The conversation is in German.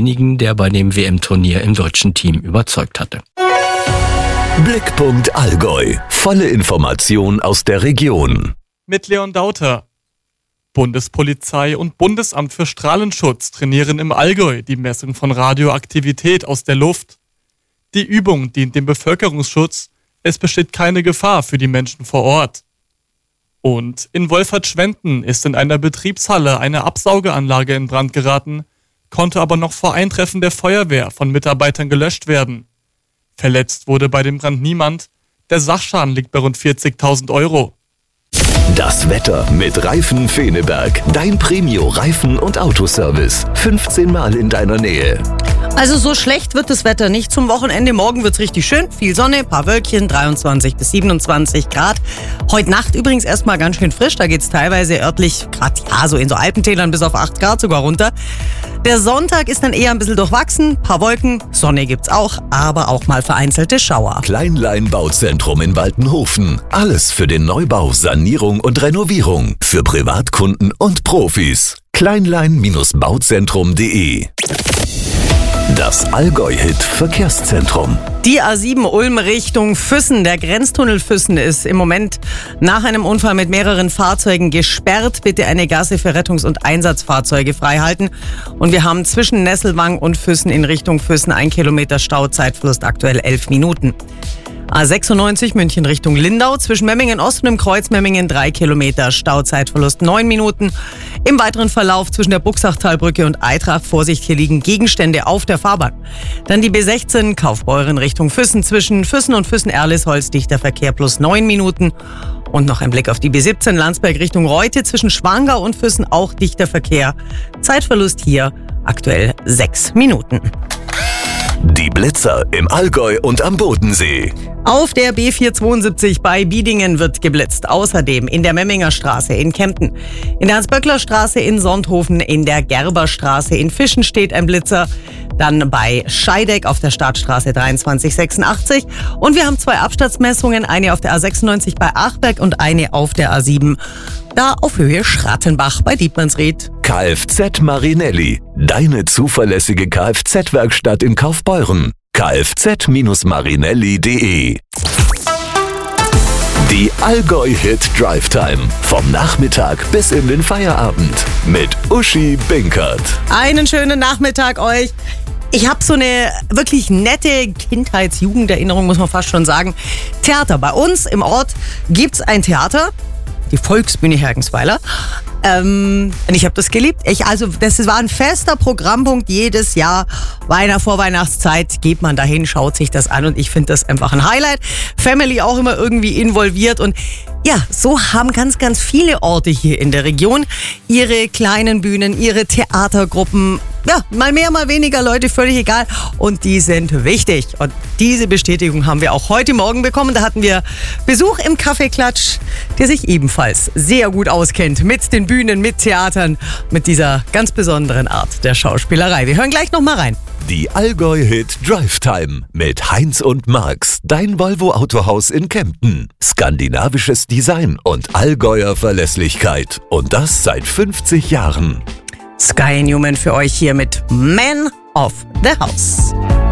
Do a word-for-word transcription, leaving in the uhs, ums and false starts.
denjenigen, der bei dem W M-Turnier im deutschen Team überzeugt hatte. Blickpunkt Allgäu. Volle Information aus der Region. Mit Leon Dauter. Bundespolizei und Bundesamt für Strahlenschutz trainieren im Allgäu die Messung von Radioaktivität aus der Luft. Die Übung dient dem Bevölkerungsschutz. Es besteht keine Gefahr für die Menschen vor Ort. Und in Wolfertschwenden ist in einer Betriebshalle eine Absaugeanlage in Brand geraten, konnte aber noch vor Eintreffen der Feuerwehr von Mitarbeitern gelöscht werden. Verletzt wurde bei dem Brand niemand. Der Sachschaden liegt bei rund vierzigtausend Euro. Das Wetter mit Reifen Feneberg. Dein Premio-Reifen- und Autoservice. fünfzehn Mal in deiner Nähe. Also so schlecht wird das Wetter nicht zum Wochenende. Morgen wird's richtig schön. Viel Sonne, paar Wölkchen, dreiundzwanzig bis siebenundzwanzig Grad. Heute Nacht übrigens erstmal ganz schön frisch. Da geht's teilweise örtlich, gerade ja, so in so Alpentälern bis auf acht Grad sogar runter. Der Sonntag ist dann eher ein bisschen durchwachsen. Paar Wolken, Sonne gibt's auch, aber auch mal vereinzelte Schauer. Kleinlein Bauzentrum in Waltenhofen. Alles für den Neubau, Sanierung und Renovierung. Für Privatkunden und Profis. kleinlein Bauzentrum punkt de. Das Allgäu-Hit Verkehrszentrum. Die A sieben Ulm Richtung Füssen. Der Grenztunnel Füssen ist im Moment nach einem Unfall mit mehreren Fahrzeugen gesperrt. Bitte eine Gasse für Rettungs- und Einsatzfahrzeuge freihalten. Und wir haben zwischen Nesselwang und Füssen in Richtung Füssen ein Kilometer Stau, Zeitverlust aktuell elf Minuten. A sechsundneunzig München Richtung Lindau, zwischen Memmingen Ost und dem Kreuz Memmingen drei Kilometer, Stauzeitverlust neun Minuten. Im weiteren Verlauf zwischen der Buchsachtalbrücke und Eitrach, Vorsicht, hier liegen Gegenstände auf der Fahrbahn. Dann die B sechzehn Kaufbeuren Richtung Füssen, zwischen Füssen und Füssen-Erlisholz, dichter Verkehr plus neun Minuten. Und noch ein Blick auf die B siebzehn Landsberg Richtung Reute, zwischen Schwangau und Füssen auch dichter Verkehr. Zeitverlust hier aktuell sechs Minuten. Die Blitzer im Allgäu und am Bodensee. Auf der B vierhundertzweiundsiebzig bei Biedingen wird geblitzt. Außerdem in der Memminger Straße in Kempten, in der Hans-Böckler-Straße in Sonthofen, in der Gerberstraße in Fischen steht ein Blitzer. Dann bei Scheideck auf der Stadtstraße dreiundzwanzig sechsundachtzig. Und wir haben zwei Abstandsmessungen, eine auf der A sechsundneunzig bei Achberg und eine auf der A sieben, da auf Höhe Schrattenbach bei Dietmannsried. Kfz Marinelli, deine zuverlässige Kfz-Werkstatt in Kaufbeuren. kfz Marinelli punkt de. Die Allgäu-Hit Drive Time. Vom Nachmittag bis in den Feierabend. Mit Uschi Binkert. Einen schönen Nachmittag euch. Ich habe so eine wirklich nette Kindheits-Jugenderinnerung, muss man fast schon sagen. Theater. Bei uns im Ort gibt's ein Theater. Die Volksbühne Hergensweiler. Ähm, und ich habe das geliebt. Ich, also das war ein fester Programmpunkt jedes Jahr. Weihnacht, vor Weihnachtszeit geht man dahin, schaut sich das an und ich finde das einfach ein Highlight. Family auch immer irgendwie involviert und ja, so haben ganz, ganz viele Orte hier in der Region ihre kleinen Bühnen, ihre Theatergruppen. Ja, mal mehr, mal weniger Leute, völlig egal. Und die sind wichtig. Und diese Bestätigung haben wir auch heute Morgen bekommen. Da hatten wir Besuch im Kaffeeklatsch, der sich ebenfalls sehr gut auskennt mit den Bühnen, mit Theatern, mit dieser ganz besonderen Art der Schauspielerei. Wir hören gleich noch mal rein. Die Allgäu-Hit Drive Time mit Heinz und Marx, dein Volvo-Autohaus in Kempten. Skandinavisches Design und Allgäuer Verlässlichkeit. Und das seit fünfzig Jahren. Sky Newman für euch hier mit Man of the House.